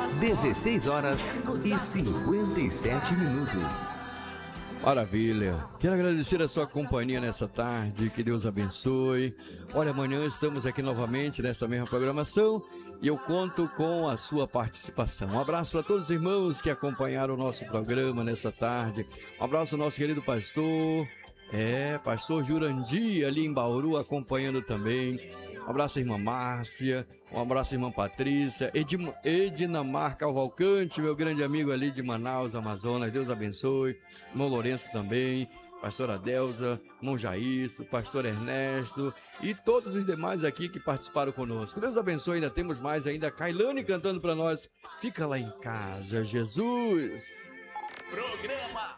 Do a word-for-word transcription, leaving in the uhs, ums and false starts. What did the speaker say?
dezesseis horas e cinquenta e sete minutos. Maravilha. Quero agradecer a sua companhia nessa tarde, que Deus abençoe. Olha, amanhã estamos aqui novamente nessa mesma programação e eu conto com a sua participação. Um abraço para todos os irmãos que acompanharam o nosso programa nessa tarde. Um abraço ao nosso querido pastor, é, pastor Jurandir, ali em Bauru, acompanhando também. Um abraço à irmã Márcia, um abraço à irmã Patrícia, Edim, Edinamar Cavalcante, meu grande amigo ali de Manaus, Amazonas, Deus abençoe. Irmão Lourenço também, pastora Delza, irmão Jair, pastor Ernesto e todos os demais aqui que participaram conosco. Deus abençoe, ainda temos mais ainda. Kailane cantando para nós, fica lá em casa, Jesus. Programa